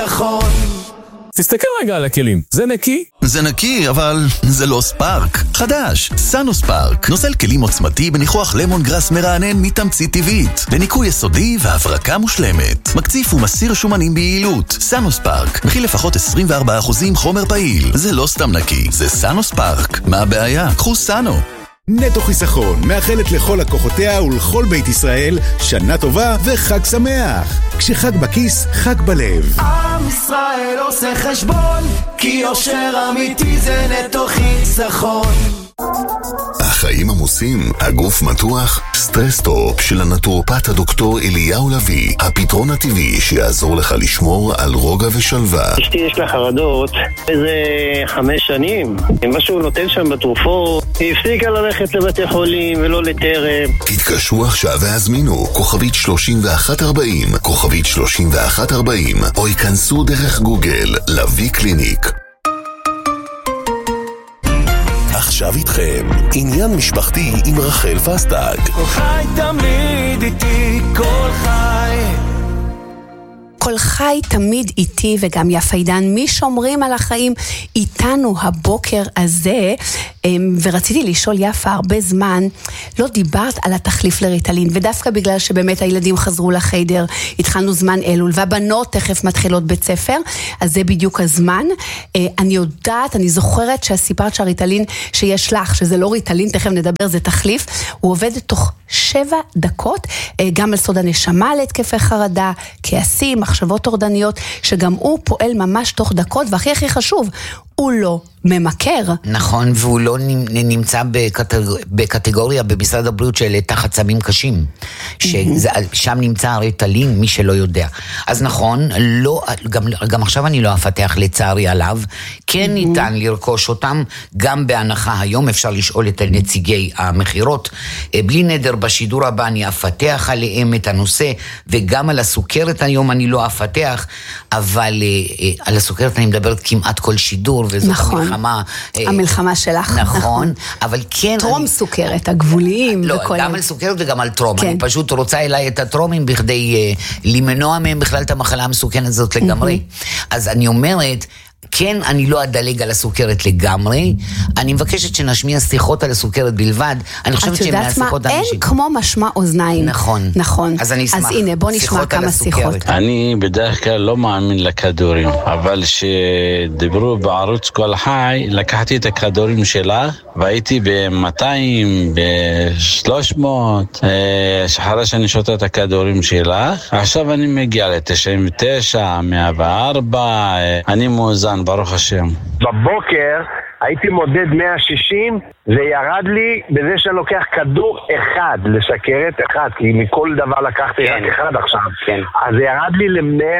תסתכל רגע על הכלים, זה נקי? זה נקי, אבל זה לא ספארק. חדש, סאנו ספארק. נוזל כלים עוצמתי בניחוח למון גרס מרענן מתמצית טבעית. לניקוי יסודי והברקה מושלמת. מקציף ומסיר שומנים ביעילות. סאנו ספארק. מכיל לפחות 24% חומר פעיל. זה לא סתם נקי, זה סאנו ספארק. מה הבעיה? קחו סאנו. נטו חיסכון מאחלת לכל לקוחותיה ולכל בית ישראל שנה טובה וחג שמח. כשחג בכיס, חג בלב. עם ישראל עושה חשבון, כי יושר אמיתי זה נטו חיסכון. החיים עמוסים, הגוף מתוח, סטרס-טופ של הנטורופט הדוקטור אליהו לוי, הפתרון הטבעי שיעזור לך לשמור על רוגע ושלווה. אשתי יש לה חרדות איזה 5 שנים, משהו נותן שם בתרופות, היא הפסיקה ללכת לבתי חולים ולא לטרם. תתקשרו עכשיו והזמינו כוכבית 3140, כוכבית 3140, או ייכנסו דרך גוגל לוי קליניק. עכשיו איתכם, עניין משפחתי עם רחל פסטג. כל חי תמיד איתי, כל חי. כל חי תמיד איתי וגם יפהידן, מי שומרים על החיים איתנו הבוקר הזה. ורציתי לשאול יפה, הרבה זמן לא דיברת על התחליף לריטלין, ודווקא בגלל שבאמת הילדים חזרו לחדר, התחלנו זמן אלול, והבנות תכף מתחילות בית ספר, אז זה בדיוק הזמן. אני יודעת, אני זוכרת שהסיפרת שהריטלין שיש לך, שזה לא ריטלין, תכף נדבר, זה תחליף, הוא עובד תוך 7 דקות, גם על סוד הנשמה להתקפי חרדה, כעסים, מחשבות טורדניות, שגם הוא פועל ממש תוך דקות, והכי הכי חשוב, הוא לא ממכר. נכון, והוא לא נמצא בקטגוריה במשרד הבריאות של תחת סמים קשים, ששם נמצא הריטלין, מי שלא יודע. אז נכון, גם עכשיו אני לא אפתח לצערי עליו, כן ניתן לרכוש אותם, גם בהנחה היום אפשר לשאול את נציגי המחירות, בלי נדר בשידור הבא אני אפתח עליהם את הנושא, וגם על הסוכרת היום אני לא אפתח, אבל על הסוכרת אני מדברת כמעט כל שידור, וזאת נכון. המלחמה שלך. נכון, אבל כן... טרום סוכרת, הגבוליים. לא, גם על סוכרת וגם על טרום. אני פשוט רוצה אליי את הטרומים בכדי למנוע מהם בכלל את המחלה המסוכנת הזאת לגמרי. אז אני אומרת... כן, אני לא אדלג על הסוכרת לגמרי, אני מבקשת שנשמיע שיחות על הסוכרת בלבד, אני חושבת שהן מהשיחות האנשים. אין כמו משמע אוזניים. נכון. אז אני אשמח. אז הנה, בוא נשמע כמה שיחות. אני בדרך כלל לא מאמין לכדורים, אבל שדיברו בערוץ כל חי, לקחתי את הכדורים שלה, והייתי ב-200, ב-300, אחרי שאני שותה את הכדורים שלה, עכשיו אני מגיע ל-99, 104, אני מאוזן. ברוך השם. בבוקר הייתי מודד 160, זה ירד לי בזה שאני לוקח כדור אחד לסכרת, אחד, כי מכל דבר לקחתי רק אחד עכשיו. אז זה ירד לי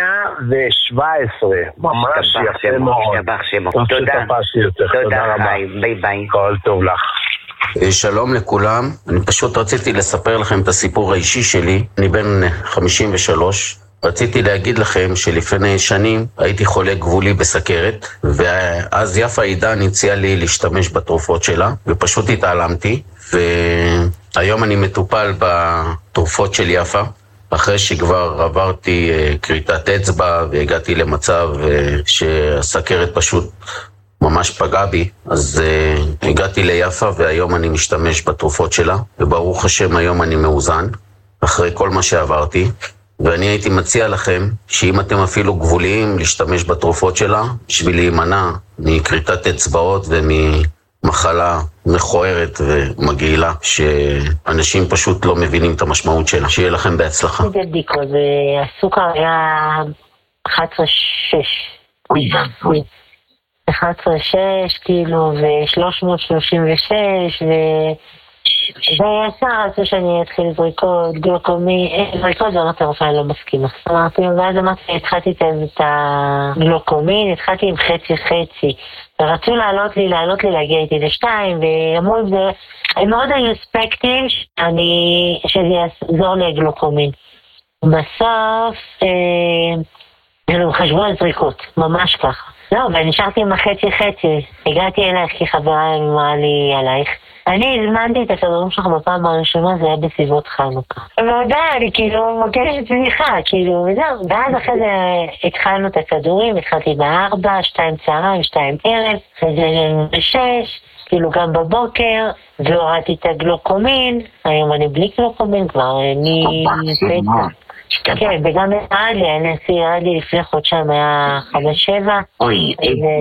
ל-117. ממש יפה מאוד. תודה. תודה רבה. ביי ביי. כל טוב לך. שלום לכולם, אני פשוט רציתי לספר לכם את הסיפור האישי שלי. אני בן 53. רציתי להגיד לכם שלפני שנים הייתי חולה גבולי בסכרת, ואז יפה עידן הציעה לי להשתמש בתרופות שלה, ופשוט התעלמתי, והיום אני מטופל בתרופות של יפה, אחרי שכבר עברתי קריטת אצבע, והגעתי למצב שהסכרת פשוט ממש פגע בי, אז הגעתי ליפה, והיום אני משתמש בתרופות שלה, וברוך השם היום אני מאוזן, אחרי כל מה שעברתי, ואני הייתי מציע לכם שאם אתם אפילו גבוליים להשתמש בתרופות שלה, בשביל להימנע מקריטת אצבעות וממחלה מכוערת ומגעילה, שאנשים פשוט לא מבינים את המשמעות שלה. שיהיה לכם בהצלחה. זה בדיקו, הסוכר היה 11.6. 11.6 כאילו, ו-336, זה ישר רצו שאני אתחיל זריקות, זריקות ואמרתי הרופאה אני לא מסכימה. ואז אמרתי, התחלתי את הגלוקומין, התחלתי עם חצי. ורצו לעלות לי להגיע איתי ל2, ואמרו אם זה, הם מאוד היו ספקטים שזה יעזור לי הגלוקומין. בסוף, הם חשבו על זריקות, ממש ככה. לא, ונשארתי עם החצי. הגעתי אלייך כי חברה אמרה לי עלייך. אני הזמנתי את הכדורים שלך בפעם הראשונה, זה היה בסביבות חנוכה. ועודה, אני כאילו מבקשת סליחה, כאילו, וזהו. ואז אחרי זה התחלנו את הכדורים, התחלתי ב4, 2 צהריים, 2 ערב, אחרי זה 6, כאילו גם בבוקר, והורדתי את הגלוקומין, היום אני בלי גלוקומין כבר, אני... כן, וגם ירד לי לפני חודשיים היה 5-7. אוי,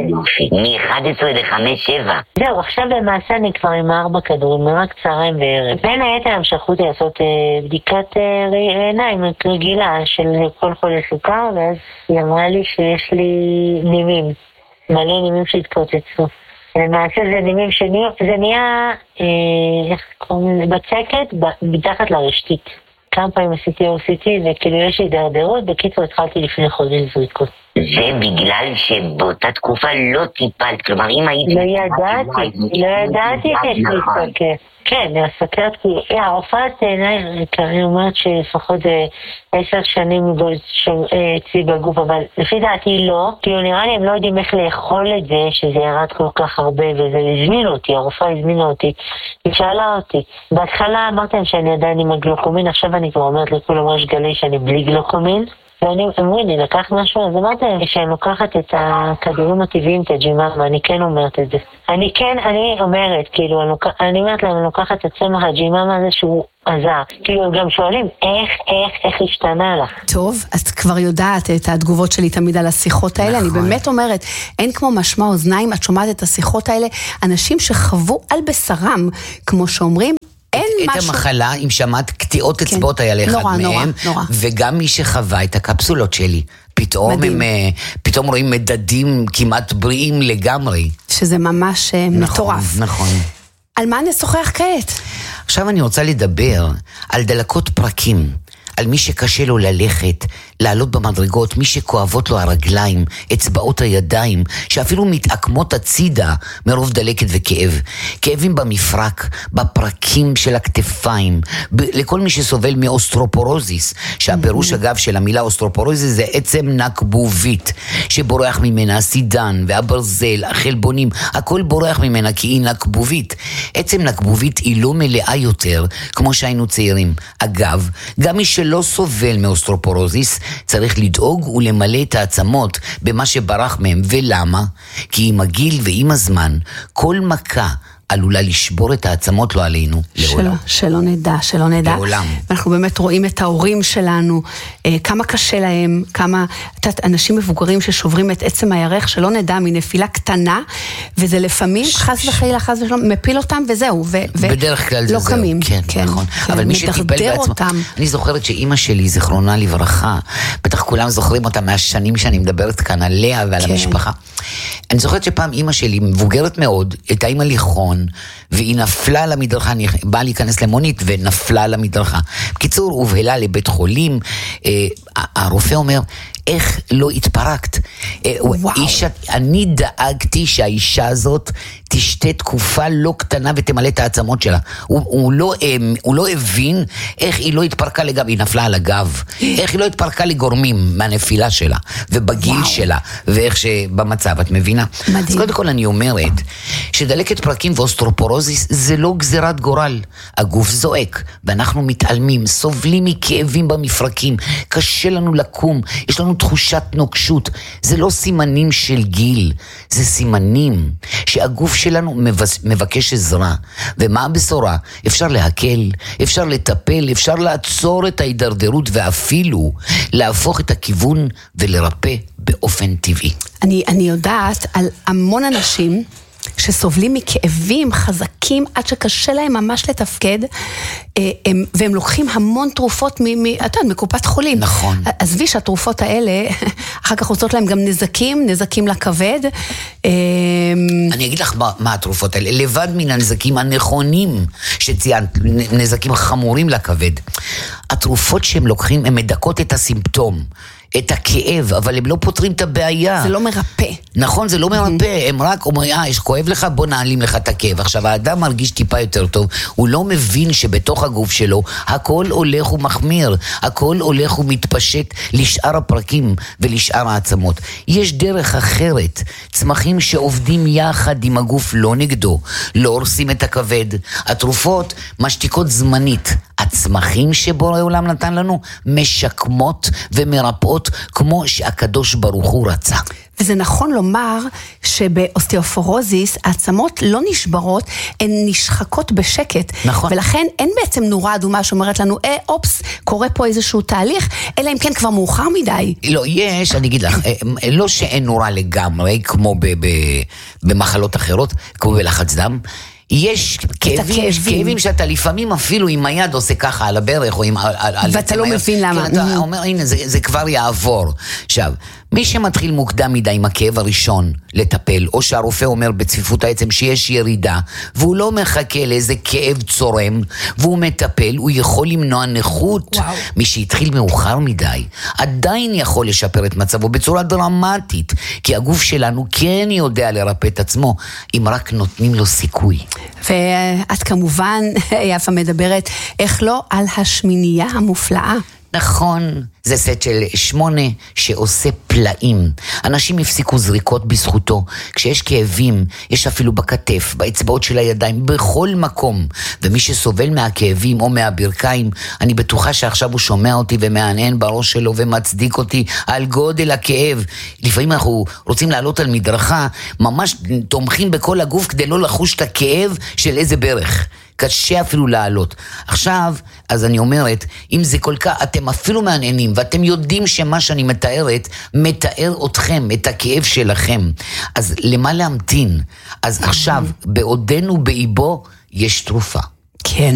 מ-11 ל-5-7. זהו, עכשיו במעשה אני כבר עם 4 כדורים, רק צהריים וערב. בין היתר הם שלחו אותי לעשות בדיקת עיניים רגילה של כל חולה סוכר, ואז היא אמרה לי שיש לי נימים, מלא נימים שהתפוצצו. למעשה זה נימים זה נהיה, איך קוראים לזה, בצקת, מתחת לרשתית. כמה פעמים עשיתי OCT וכאילו יש לי דרדרות, בקיצור התחלתי לפני חודש זריקות. זה בגלל שבאותה תקופה לא טיפלת, כלומר אם הייתי... לא ידעתי שיש לי סוכר. כן, הסוכרת, כי הרופאת אני אומרת שלפחות 10 שנים אצלי בגוף, אבל לפי דעתי לא, כאילו נראה לי הם לא יודעים איך לאכול את זה, שזה ירד כל כך הרבה, וזה הזמינו אותי, הרופאה הזמינה אותי, היא שאלה אותי. בהתחלה אמרתם שאני עדיין עם הגלוקומין, עכשיו אני כבר אומרת לכולם ראש גלי שאני בלי גלוקומין, ואני אמרו לי, לקח משהו, אז אמרתי שאני לוקחת את הכדורים הטבעיים, את הג'ימאמה, אני כן אומרת את זה. אני אומרת, כאילו, אני אומרת להם, אני לוקחת את צמח הג'ימאמה הזה שהוא עזר. כאילו, הם גם שואלים, איך השתנה לך? טוב, אז כבר יודעת את התגובות שלי תמיד על השיחות האלה, אני באמת אומרת, אין כמו משמע אוזניים, את שומעת את השיחות האלה, אנשים שחוו על בשרם, כמו שאומרים, את המחלה, אם שמעת קטיעות אצבעות היה לאחד מהם, וגם מי שחווה את הקפסולות שלי, פתאום רואים מדדים כמעט בריאים לגמרי. שזה ממש מטורף. נכון. על מה נשוחח כעת? עכשיו אני רוצה לדבר על דלקות פרקים, על מי שקשה לו ללכת, לעלות במדרגות, מי שכואבות לו הרגליים, אצבעות הידיים, שאפילו מתעקמות הצידה מרוב דלקת וכאב. כאבים במפרק, בפרקים של הכתפיים, לכל מי שסובל מאוסטרופורוזיס, שהפירוש אגב של המילה אוסטרופורוזיס זה עצם נקבובית, שבורח ממנה הסידן והברזל, החלבונים, הכל בורח ממנה כי היא נקבובית. עצם נקבובית היא לא מלאה יותר, כמו שהיינו צעירים. אגב, גם מי שלא סובל מאוסטרופורוזיס, צריך לדאוג ולמלא את העצמות במה שברח מהם. ולמה? כי עם הגיל ועם הזמן, כל מכה עלולה לשבור את העצמות לא עלינו, לעולם. שלא נדע. לעולם. אנחנו באמת רואים את ההורים שלנו, כמה קשה להם, כמה אנשים מבוגרים ששוברים את עצם הירך, שלא נדע מנפילה קטנה, וזה לפעמים חס וחלילה, מפיל אותם וזהו. בדרך כלל זה לא זהו. קמים. כן, נכון. אבל מי שטיפל בעצמו, אני זוכרת שאימא שלי, זכרונה לברכה, בטח כולם זוכרים אותה מהשנים שאני מדברת כאן עליה ועל המשפחה. אני זוכרת שפעם אימא שלי, מבוגרת מאוד, הייתה עם הליכון, והיא נפלה על המדרכה, אני באה להיכנס למונית ונפלה על המדרכה. בקיצור, הובהלה לבית חולים, הרופא אומר, איך לא התפרקת? אני דאגתי שהאישה הזאת תשתה תקופה לא קטנה ותמלא את העצמות שלה. הוא לא הבין איך היא לא התפרקה לגב, היא נפלה על הגב. איך היא לא התפרקה לגורמים מהנפילה שלה, ובגיל שלה, ואיך שבמצב, את מבינה? מדהים. אז קודם כל אני אומרת, שדלקת פרקים ואוסטרופורוזיס זה לא גזירת גורל. הגוף זועק, ואנחנו מתעלמים, סובלים מכאבים במפרקים, קשה לנו לקום, יש לנו תחושת נוקשות. זה לא סימנים של גיל, זה סימנים שהגוף שלנו מבקש עזרה. ומה הבשורה? אפשר להקל, אפשר לטפל, אפשר לעצור את ההידרדרות ואפילו להפוך את הכיוון ולרפא באופן טבעי. אני יודעת על המון אנשים שסובלים מכאבים חזקים עד שקשה להם ממש לתפקד, והם לוקחים המון תרופות מקופת חולים. נכון. עזבי שהתרופות האלה, אחר כך עושות להם גם נזקים לכבד. אני אגיד לך מה התרופות האלה, לבד מן הנזקים הנכונים שציינת, נזקים חמורים לכבד. התרופות שהם לוקחים, הם מדכאות את הסימפטום. את הכאב, אבל הם לא פותרים את הבעיה. זה לא מרפא. נכון, זה לא מרפא, הם רק אומרים, כואב לך, בוא נעלים לך את הכאב. עכשיו, האדם מרגיש טיפה יותר טוב, הוא לא מבין שבתוך הגוף שלו, הכל הולך ומחמיר, הכל הולך ומתפשט לשאר הפרקים ולשאר העצמות. יש דרך אחרת, צמחים שעובדים יחד עם הגוף, לא נגדו, לא הורסים את הכבד, התרופות משתיקות זמנית, הצמחים שבורא עולם נתן לנו משקמות ומרפאות כמו שהקדוש ברוך הוא רצה. וזה נכון לומר שבאוסטאופורוזיס העצמות לא נשברות, הן נשחקות בשקט. נכון. ולכן אין בעצם נורה אדומה שאומרת לנו, אופס, קורה פה איזשהו תהליך, אלא אם כן כבר מאוחר מדי. לא, יש, אני אגיד לך, לא שאין נורה לגמרי, כמו במחלות אחרות, כמו בלחץ דם, יש כאבים שאתה לפעמים אפילו עם היד עושה ככה על הברך או ואתה לא מבין למה. אתה אומר, הנה, זה כבר יעבור. עכשיו, מי שמתחיל מוקדם מדי עם הכאב הראשון לטפל, או שהרופא אומר בצפיפות העצם שיש ירידה, והוא לא מחכה לאיזה כאב צורם, והוא מטפל, הוא יכול למנוע נכות. מי שהתחיל מאוחר מדי, עדיין יכול לשפר את מצבו בצורה דרמטית, כי הגוף שלנו כן יודע לרפא את עצמו, אם רק נותנים לו סיכוי. ואת כמובן, יפה מדברת, איך לא, על השמינייה המופלאה. נכון, זה סט של 8 שעושה פלאים. אנשים הפסיקו זריקות בזכותו. כשיש כאבים, יש אפילו בכתף, באצבעות של הידיים, בכל מקום. ומי שסובל מהכאבים או מהברכיים, אני בטוחה שעכשיו הוא שומע אותי ומענן בראש שלו ומצדיק אותי על גודל הכאב. לפעמים אנחנו רוצים לעלות על מדרכה, ממש תומכים בכל הגוף כדי לא לחוש את הכאב של איזה ברך. קשה אפילו לעלות. עכשיו, אז אני אומרת, אם זה כל כך, אתם אפילו מעניינים, ואתם יודעים שמה שאני מתארת, מתאר אתכם, את הכאב שלכם. אז למה להמתין? אז עכשיו, בעודנו באיבו, יש תרופה. כן.